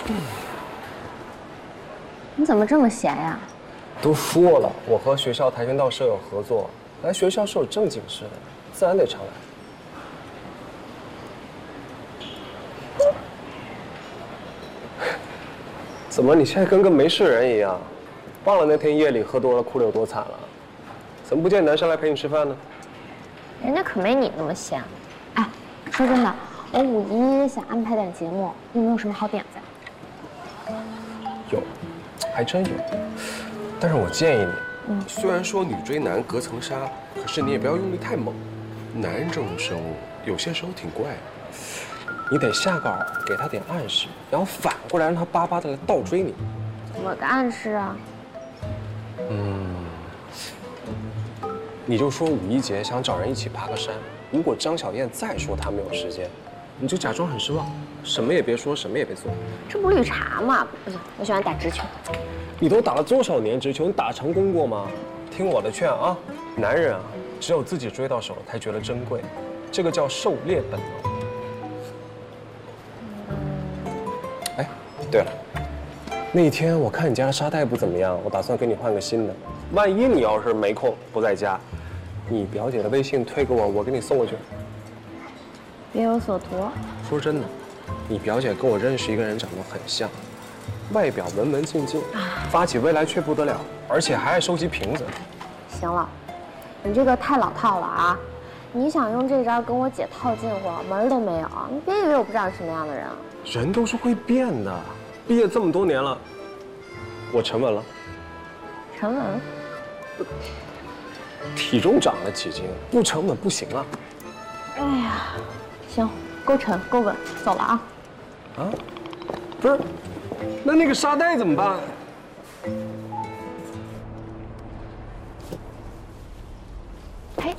你怎么这么闲呀？ 都说了，我和学校跆拳道社有合作，来学校是有正经事的，自然得常来。怎么你现在跟个没事人一样？忘了那天夜里喝多了哭得有多惨了？怎么不见男生来陪你吃饭呢？ 人家可没你那么闲。哎，说真的，我5·1想安排点节目，你有没有什么好点子呀？ 有，还真有。但是我建议你，虽然说女追男隔层纱，可是你也不要用力太猛。男人这种生物，有些时候挺怪的。你得下稿给他点暗示，然后反过来让他巴巴的来倒追你。 怎么个暗示啊？ 你就说5·1节想找人一起爬个山，如果张小燕再说她没有时间，你就假装很失望，什么也别说，什么也别做。 这不绿茶吗？不行，我喜欢打直球。 你都打了多少年直球？你打成功过吗？听我的劝啊，男人啊，只有自己追到手才觉得珍贵，这个叫狩猎本能。哎，对了，那天我看你家的沙袋不怎么样，我打算给你换个新的。万一你要是没空不在家，你表姐的微信推给我，我给你送过去。 别有所图。 说真的，你表姐跟我认识一个人长得很像，外表文文静静，发起未来却不得了，而且还爱收集瓶子。 行了，你这个太老套了啊！你想用这招跟我姐套近乎，门儿都没有。你别以为我不知道是什么样的人啊。 人都是会变的，毕业这么多年了，我沉稳了， 沉稳。 体重长了几斤，不沉稳不行啊。 哎呀，行，够沉够稳，走了啊。 啊？不是，那个沙袋怎么办？ 哎，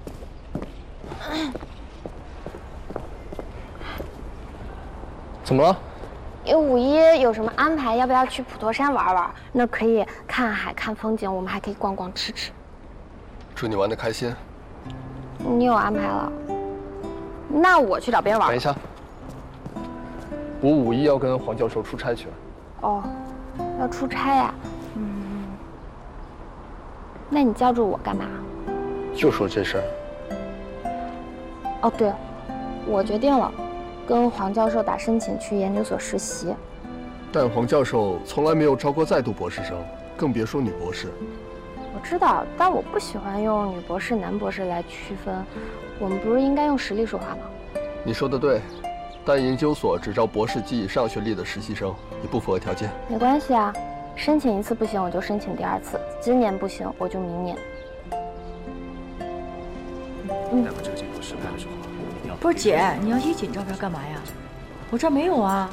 怎么了？ 5·1有什么安排？要不要去普陀山玩玩？那可以看海看风景，我们还可以逛逛吃吃。 祝你玩得开心。 你有安排了？那我去找别人玩。 等一下，我5·1要跟黄教授出差去了。 哦，要出差呀？那你叫住我干嘛？ 就说这事儿。 哦，对，我决定了，跟黄教授打申请去研究所实习。 但黄教授从来没有招过在读博士生，更别说女博士。 我知道，但我不喜欢用女博士、男博士来区分。我们不是应该用实力说话吗？ 你说的对，但研究所只招博士及以上学历的实习生，你不符合条件。 没关系啊，申请1次不行，我就申请第2次。今年不行，我就明年。 待会这个镜头实拍的时候，你要不是姐，你要1紧照片干嘛呀？我这儿没有啊。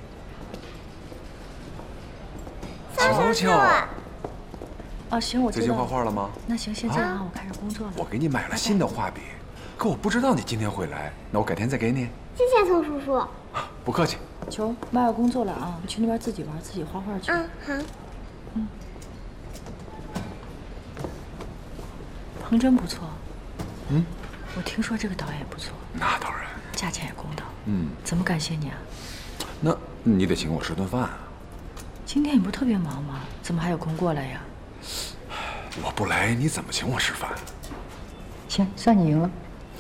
乔乔， 啊，行，我知道。 最近画画了吗？ 那行，先这样啊，我开始工作了。 我给你买了新的画笔，可我不知道你今天会来，那我改天再给你。 谢谢宋叔叔。 不客气。 球，妈要工作了啊，你去那边自己玩，自己画画去。 好。 彭真不错。我听说这个导演也不错。 那当然。 价钱也公道。怎么感谢你啊？ 那你得请我吃顿饭啊。 今天你不是特别忙吗？怎么还有空过来呀？ 我不来，你怎么请我吃饭？ 行，算你赢了。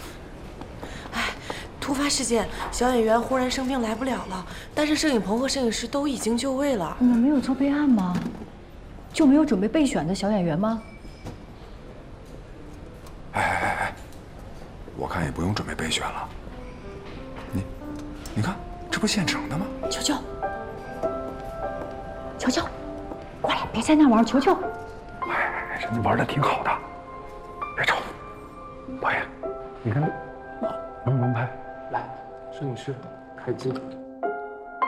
突发事件，小演员忽然生病来不了了，但是摄影棚和摄影师都已经就位了。 你们没有做备案吗？就没有准备备选的小演员吗？ 哎，我看也不用准备备选了。你看，这不现成的吗？ 球球，球球，过来，别在那玩，球球。 哎，人家玩的挺好的，别吵。导演，你看，能不能拍？来，摄影师，开机。